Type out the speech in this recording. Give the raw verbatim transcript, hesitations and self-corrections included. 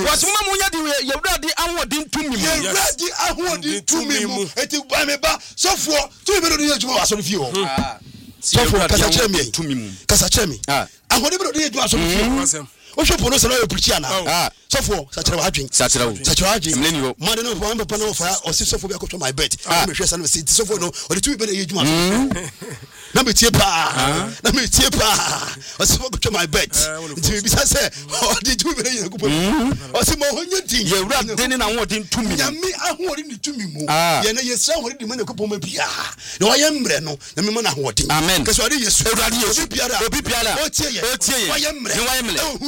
was mama munya de yewrade ahodi ntumi mu yewrade ahodi ntumi mu eti ba me ba sofo tumi be do de adwuma aso no fi ho sofo kasa chemi ntumi mu kasa chemi ahodi be do de adwuma aso no fi ho o shopo no se no preach ana ah sofo sachira wadwen sachira wo sachira wadwen mleni ho made no fo papa no fa o si sofo be akotwa my bet me hwe sa no si sofo no o de tumi be de adwuma na me tie pa na me tie pa o si akotwa my bet nti bi sa se o de tumi be de yakupo o si mo honye tin yewrade ne na ho de ntumi nyame ahori ni tumi mu ye na yesra hori di mane kopo ma bia na wa ye mre no na me mana ho de amen keso ade yesu ewrade yesu biara obi biara o tie ye o tie ye wa ye mre wa ye mre